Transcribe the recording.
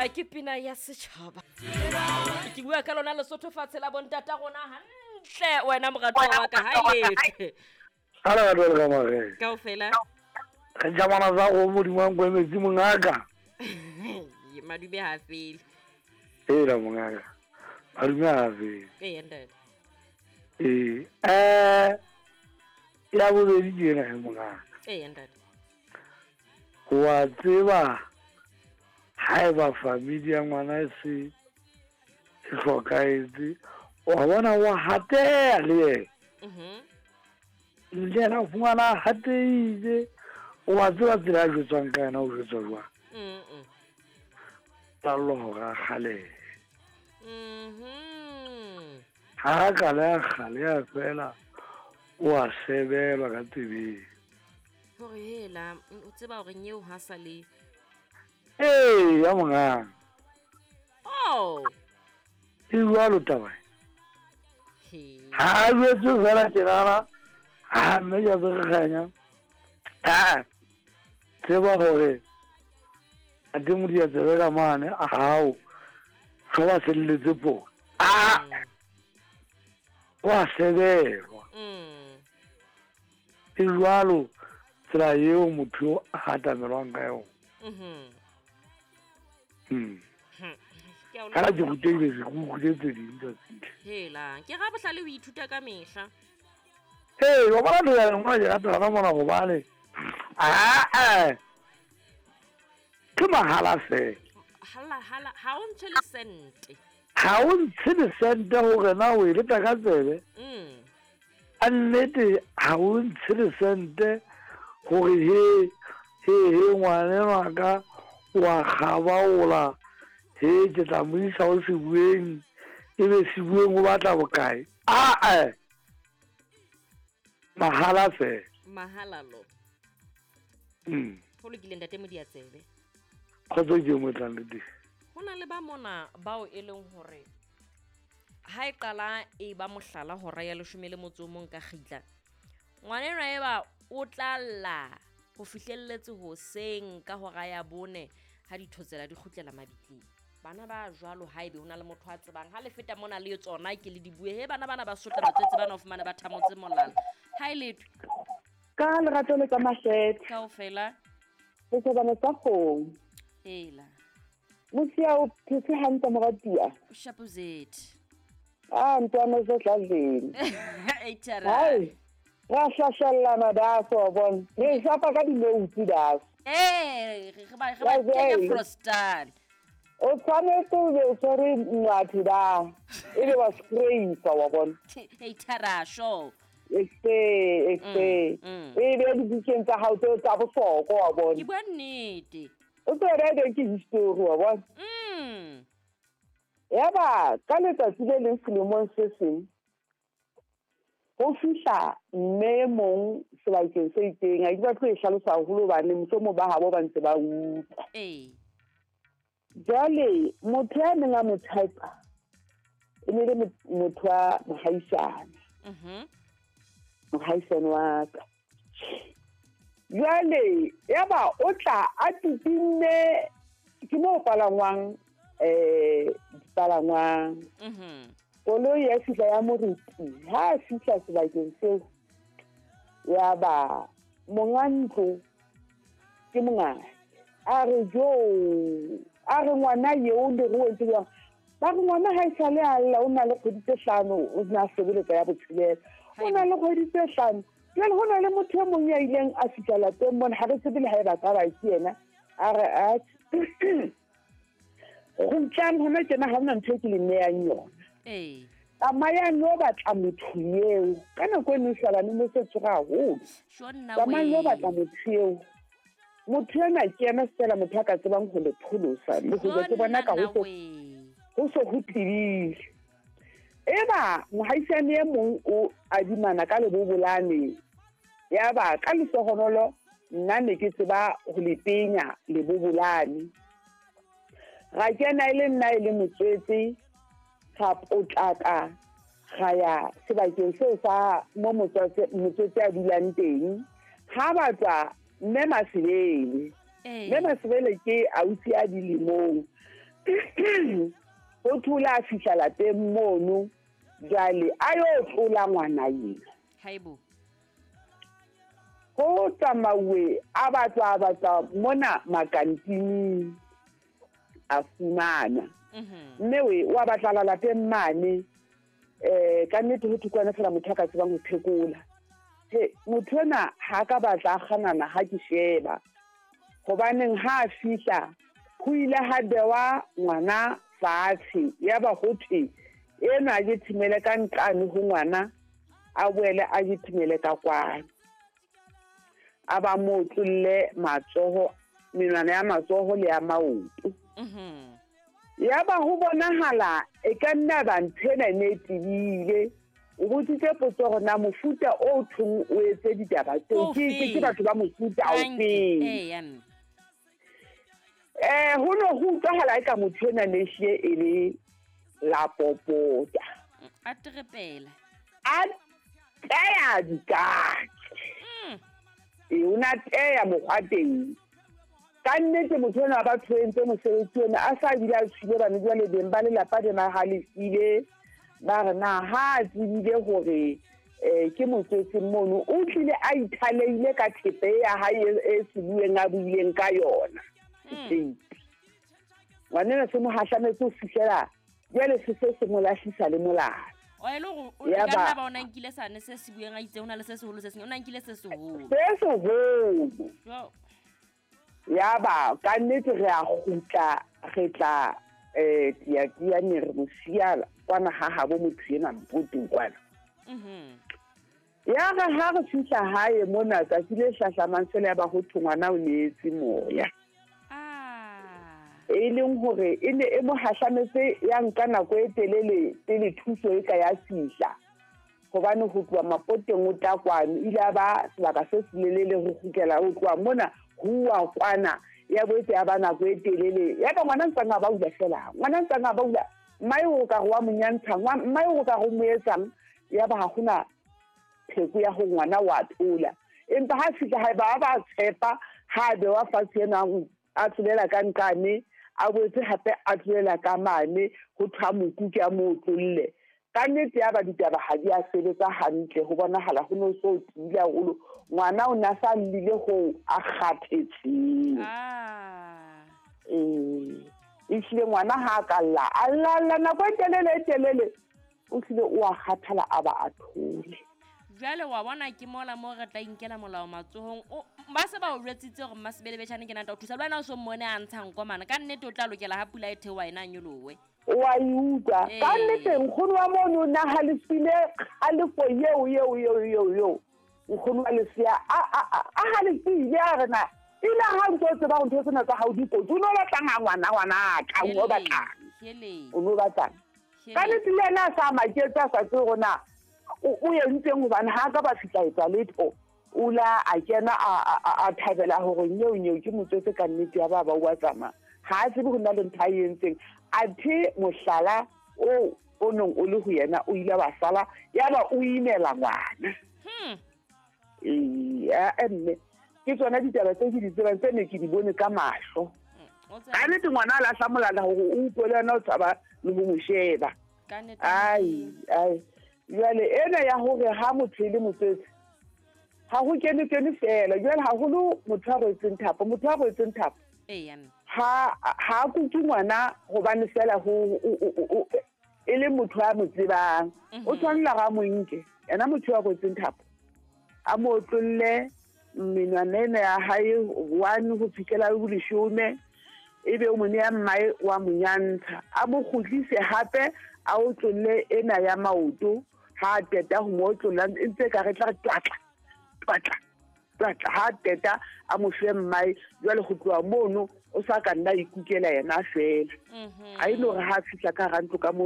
ke pina ya setšhaba ke bua ka lona Lesotho fatshe la bontata gona hantle wena mogato wa ka haele Ala ba ka mare. kaofela Ka jamana za go mo dimang go metsi mongaka. madume ha fele La mongaka. Madume ha fele. ntate Ya bo di dira he mongaka. ntate Wa tseba haeba family ya ngwana se hlokaetse wa bona wa hatea le yena fumana hateile wa tseba tsela go tswang ka yena o jwetsa jwang tallo ga khale ha ka la khale ya fela wa sebelwa ka tebe hore hela o tseba hore nyeo ha sa le ya mongaka e jwalo taba ha jwetse fela tjenana ha mme ya beganya tseba gore a dimo di ya tsebela mane a hao ga ba seleletse po wa sebelwa e jwalo tsela eo motho a hatamelwang ka yona ka ke go teile se go tse ding tsa tsile hela ke ga bohlale o ithuta ka mehla wa bona le ya ngwana ya tsana mona go bale ke mahala se hala ha o ntshe le sente ha o ntshe le sente gore na o ile ta ka tsebe a nnete ha o ntshe le sente gore he ngwane waka wa kgabaola he ke tla mo isa o se bueng e be se bueng o batla bokae mahala fe mahala lo go lokile ntate mo di a tsebe khotso ke mo tlang le ho na le ba mona bao e leng hore ha e qala e ba mohlala hora ya 11 ka khitla ngwanenwa eba o tlalla go fihlelletse hoseng ka hora ya bone ha di thotsela di khutlela mabitleng bana ba jwalo haebe hona le motho a tsebang ha le feta mona le tsona ke le dibue he bana ba sotla batsetse bana of mana ba thamotse molala ha ile ka le rato le ka mashet kaofela se bana tsa go hela musia o phetse hantsa moratia shapuzet ntwana zo dladleni eitara ra shashallana daso bon re shapa ka dinouti daso re ba ke frostal o tshwanetse o be o tshwere ngwathi da e be wa scrape wa bona eitara sure e be di tsa hao tsa bohloko wa bona ke bua nnete o tsere ke history wa bona ya ba ka letsatsi le leng selemong se seng go fihla mme mong sebakeng se itseng a di batho e hlalosa haholo bane mosomo ba habo ba ntse ba utlwa jale motho ya neng a mo type e ne le motho wa mohaisane mohaisane wa ka jale ya ba o tla a tutine ke mo palangwang dipalangwang koloi ya fihla ya moriti ha a fihla sebakeng seo ya ba monga ntlo ke mongane a re ngwana yeo le go wetse bjang ba re ngwana ha e sale a lla o na le kgwedi tse 5 o na sebeletsa ya botshelela o na le kgwedi tse 5 jale go na le motho e mong ya ileng a fihla lapeng bona ga re tsebe le ha e ba ka ba ke yena a re go ntlang hona tjena ha hona ntho e ke le neyang yona tsamaya no batla motho eo ka nako e nesala ne mo se tsoga haholo tsamaya no batla motho eo motho ena ke ena sela motho a ka tsebang go le pholosa le go ke bona ka go so go tibile eba mohaisane e mong o adimana ka lebobolane ya ba ka lesogonolo nna ne ke tseba go le penya lebobolane ga kena ile nna ile motswetsi ka potlaka ga ya sebakeng seo sa mo motswetsi a dulang teng ha batla mme Masibele ke ausi a dilemong go thula fihla lapeng mono jale a yo tlola ngwana yena haibo go tsamawe a batla mona makantini a fumana mme we wa batla lapeng mane ka nnete go tukwana fela motho ka tsebang go phekola motho ena ha ka batla ganana ha ke sheba gobaneng ha fihla go ile ha dewa ngwana fatshe ya ba gothe ena ke thimele ka ntlane go ngwana a boele a ke thimele ka kwana a ba mo tlolle matsogo menwana ya matsogo le ya maoto ya ba go bonahala e ka nna ba nthena ne tibile o botsitse potso gona mofuta o thong o etse ditaba tseo ke batho ba mofuta o feng go no go utlwahala ka motho ena nešie e le la popota a trepela a teya dikaki o na teya mokgwateng ka nnete motho ena ba tshwentse mosebetsi ona a sa bile a tshwile bane jwa le beng ba lelapa di nagalefile ba re na ha a tsebile gore ke motswetseng mono o tlile a ithaleile ka thepe ya hae e sebueng a buileng ka yona ngwanena se mo hatlhametse o fitlhela jale se mo latlhisa le molao ya ba ona nkile sane se se bueng a itse ona le se seholo se sengwe ona nkile se seholo ya ba ka nnete re a gutla re tla tia ne re mosiala kwana ha habo motho ena mpoteng kwana ya ga ha re fihla hae mona tsatsi le hlahlamang sele ya ba go thongwana o neetse moya e leng gore e ne e mo hatlhametse ya nka nako e telele pele thuso e ka ya fihla gobane go tloa mapoteng o takwane ile ba sebaka se se lelele go kgutlela o tloa mona hua kwana ya boetse ya ba nako e telele ya ba ngwana ntse nga ba ula fela ngwana ntse nga ba ula mai o ka wa monyantsha mai o ka go moetsang ya ba gona pheko ya go ngwana wa tlola empa ha fihla ha ba tshepa ha be wa fatsena a tlolela ka nkane a boetse hape a tlolela ka mane go thwa mokuke a mo tlolle ka nnete ya ba ditaba ha di a sebetsa hantle go bonahala go no so tile haholo ngwana o na sa lile go a kgathetseng e tlile ngwana ha ka lla nako e telele o tlile o a kgathala a ba a thole jale wa bona ke mola mo re tla inkela molao matsohong ba se ba o retsitse gore masebele betšhane ke nata o thusa lwana o so mmone a ntshang komana ka nnete o tla lokela ha pula e thewa ena nyolowe wa iutlwa ka nnete nkgono wa mono o nagalefile kgalefo yeo nkgono wa lesea a galefile a rena e le ga ntse o tseba go ntho sena tsa gao dikotsi o ne o batlang a ngwana tlang o batlang ka nnete le ena a sa maketse a sa tse gona o yentseng gobane ga ka ba fitlaetsa letho ula a kena a thabela gore nyeo ke motswetse ka nnete ya ba wa tsamaya ga a tsebe go nna le ntho a entseng athe mohlala o nong o le go yena o ile wa sala ya ba o imela ngwana mme ke tsona ditaba tse ke di tsebang tse ne ke di bone ka mahlo ka nnete ngwana a latlha molala gore o utlwele yona o tshaba le go mo sheba ai jale ena ya gore ha motho e le motswetse ga go kene fela jale gagolo motho a goetseng thapo ha kuke ngwana gobane fela e le motho a mo tsebang o tshwanela ga monke yena motho a goetseng thapo a mo tlolle menwana ena ya hae 1 go fitlhela go 10 ebe o mone ya mmae wa monyantsha a mo kgutlise hape a o tlolle ena ya maoto ha teta go mo tlolla ntse ka re tla twatla ha teta a mo fe mmae jwale go tloa mono o sa ka nna ikukela yena fela a ile gore ha fitla ka rantlo ka mo